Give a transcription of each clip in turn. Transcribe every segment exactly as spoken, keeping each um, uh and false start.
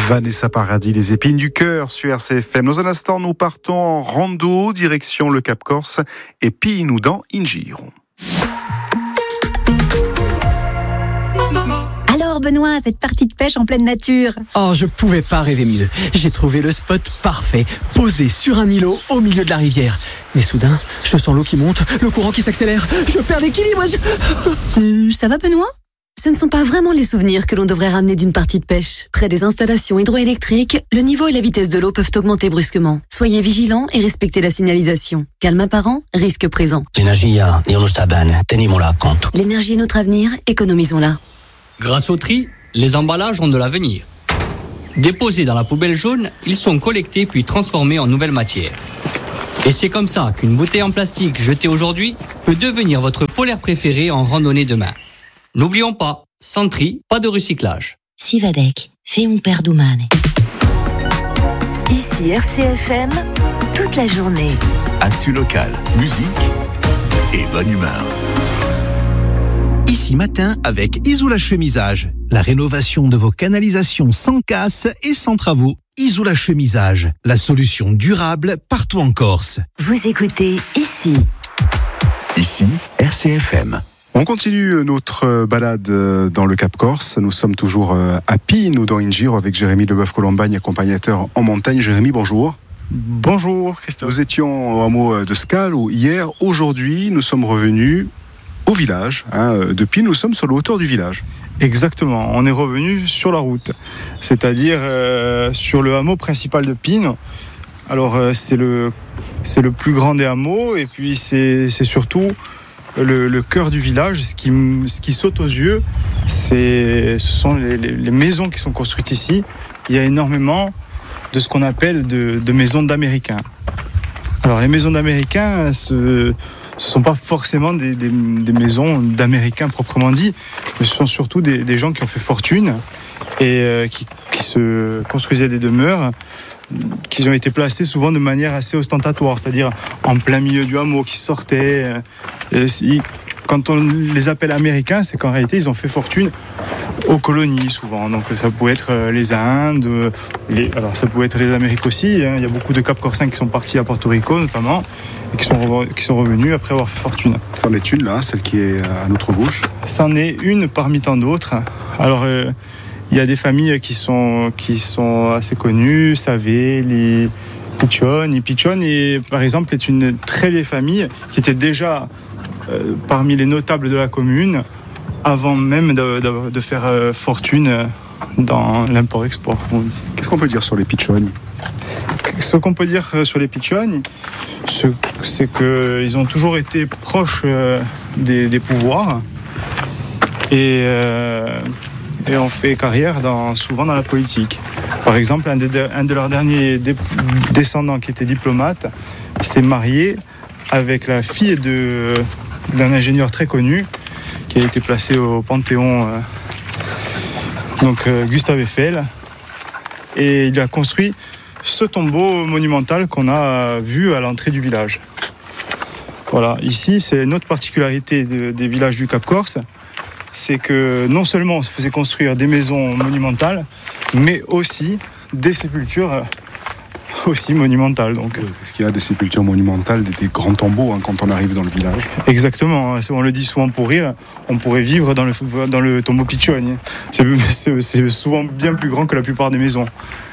Vanessa Paradis, les épines du cœur sur R C F M. Dans un instant, nous partons en rando, direction le Cap Corse et Pino dans Ingiro. Alors Benoît, cette partie de pêche en pleine nature. Oh, je pouvais pas rêver mieux. J'ai trouvé le spot parfait, posé sur un îlot au milieu de la rivière. Mais soudain, je sens l'eau qui monte, le courant qui s'accélère. Je perds l'équilibre. Je... Euh, ça va Benoît ? Ce ne sont pas vraiment les souvenirs que l'on devrait ramener d'une partie de pêche. Près des installations hydroélectriques, le niveau et la vitesse de l'eau peuvent augmenter brusquement. Soyez vigilants et respectez la signalisation. Calme apparent, risque présent. L'energia non lo sta bene, teniamola a conto. L'énergie est notre avenir, économisons-la. Grâce au tri, les emballages ont de l'avenir. Déposés dans la poubelle jaune, ils sont collectés puis transformés en nouvelle matière. Et c'est comme ça qu'une bouteille en plastique jetée aujourd'hui peut devenir votre polaire préféré en randonnée demain. N'oublions pas, sans tri, pas de recyclage. Sivadec, fais un perdomane. Ici R C F M, toute la journée. Actu local, musique et bonne humeur. Ici matin avec Isola Chemisage. La rénovation de vos canalisations sans casse et sans travaux. Isola Chemisage, la solution durable partout en Corse. Vous écoutez ici. Ici, R C F M. On continue notre balade dans le Cap Corse. Nous sommes toujours à Pino dans Ingiro avec Jérémy Leboeuf-Colombagne, accompagnateur en montagne. Jérémy, bonjour. Bonjour Christophe. Nous étions au hameau de Scalo hier. Aujourd'hui, nous sommes revenus au village hein, de Pino. Nous sommes sur la hauteur du village. Exactement, on est revenu sur la route, c'est-à-dire euh, sur le hameau principal de Pino. Alors euh, c'est, le, c'est le plus grand des hameaux et puis c'est, c'est surtout le, le cœur du village. Ce qui, ce qui saute aux yeux, c'est, ce sont les, les, les maisons qui sont construites ici. Il y a énormément de ce qu'on appelle de, de maisons d'Américains. Alors les maisons d'Américains, ce ne sont pas forcément des, des, des maisons d'Américains proprement dit, mais ce sont surtout des, des gens qui ont fait fortune et euh, qui, qui se construisaient des demeures qui ont été placées souvent de manière assez ostentatoire, c'est-à-dire en plein milieu du hameau, qui sortaient. Euh, si, quand on les appelle Américains, c'est qu'en réalité, ils ont fait fortune aux colonies souvent. Donc ça pouvait être les Indes, les, alors ça pouvait être les Amériques aussi. Hein. Il y a beaucoup de Cap-Corsains qui sont partis à Porto Rico notamment et qui sont, qui sont revenus après avoir fait fortune. C'en est une là, celle qui est à notre gauche. C'en est une parmi tant d'autres. Alors euh, il y a des familles qui sont, qui sont assez connues, Savé, les Piccioni. Piccioni, par exemple, est une très vieille famille qui était déjà euh, parmi les notables de la commune avant même de, de, de faire euh, fortune dans l'import-export. Qu'est-ce qu'on peut dire sur les Piccioni ? Ce qu'on peut dire sur les Piccioni, c'est qu'ils ont toujours été proches euh, des, des pouvoirs et, euh, et ont fait carrière dans, souvent dans la politique. Par exemple, un de, un de leurs derniers dé, descendants qui était diplomate s'est marié avec la fille de, d'un ingénieur très connu qui a été placé au Panthéon, euh, donc euh, Gustave Eiffel, et il a construit ce tombeau monumental qu'on a vu à l'entrée du village. Voilà, ici c'est une autre particularité de, des villages du Cap Corse, c'est que non seulement on se faisait construire des maisons monumentales, mais aussi des sépultures aussi monumentales. Donc. Est-ce qu'il y a des sépultures monumentales, des, des grands tombeaux hein, quand on arrive dans le village ? Exactement, on le dit souvent pour rire, on pourrait vivre dans le, dans le tombeau Piccioni. C'est, c'est, c'est souvent bien plus grand que la plupart des maisons.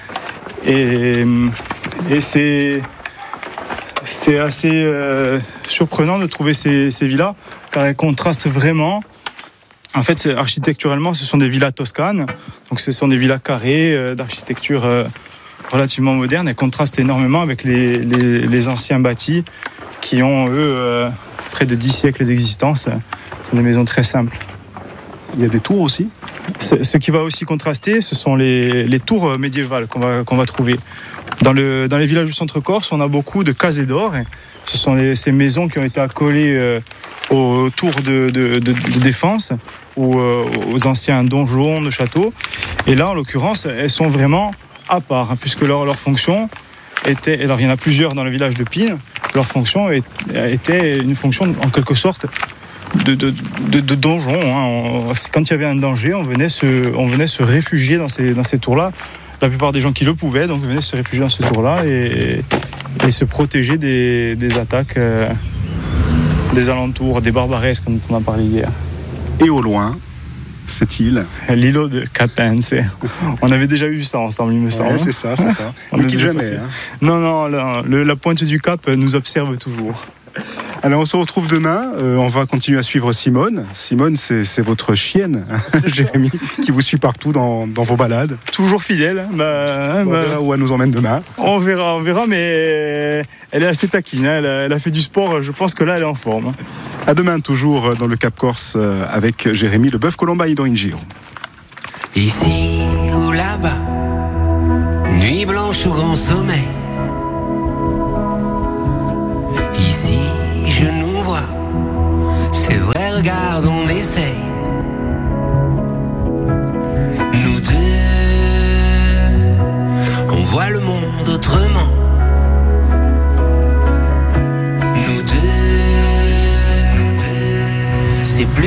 Et, et c'est, c'est assez euh, surprenant de trouver ces, ces villas, car elles contrastent vraiment. En fait, c'est, architecturalement, ce sont des villas toscanes, donc ce sont des villas carrées euh, d'architecture euh, relativement moderne. Elles contrastent énormément avec les, les, les anciens bâtis qui ont, eux, euh, près de dix siècles d'existence. Ce sont des maisons très simples. Il y a des tours aussi ? Ce qui va aussi contraster, ce sont les, les tours médiévales qu'on va, qu'on va trouver. Dans, le, dans les villages du centre-Corse, on a beaucoup de cases d'or. Ce sont les, ces maisons qui ont été accolées euh, aux tours de, de, de, de défense ou euh, aux anciens donjons de châteaux. Et là, en l'occurrence, elles sont vraiment à part, hein, puisque leur, leur fonction était... Alors, il y en a plusieurs dans le village de Pine. Leur fonction était une fonction, en quelque sorte, de, de, de, de donjon. Hein. Quand il y avait un danger, on venait se, on venait se réfugier dans ces, dans ces tours-là. la plupart des gens qui le pouvaient donc venaient se réfugier dans ce tour-là et, et se protéger des, des attaques euh, des alentours, des barbaresques comme on en parlait hier. Et au loin, cette île, l'îlot de Capense. On avait déjà vu ça ensemble, il me semble. Ouais, c'est ça, c'est ça. On ne quitte jamais. Hein. Non, non, la, le, la pointe du Cap nous observe toujours. Alors on se retrouve demain, euh, on va continuer à suivre Simone. Simone, c'est, c'est votre chienne, hein, Jérémy, qui vous suit partout dans, dans vos balades. Toujours fidèle. Bah, on bah, verra où elle nous emmène demain. On verra, on verra, mais elle est assez taquine. Hein, elle, a, elle a fait du sport, je pense que là elle est en forme. À demain, toujours dans le Cap Corse avec Jérémy Le Boeuf Colombagne dans Ingiro. Ici ou là-bas, nuit blanche ou grand sommeil. Ici, je nous vois, c'est vrai, regarde, on essaye. Nous deux, on voit le monde autrement. Nous deux, c'est plus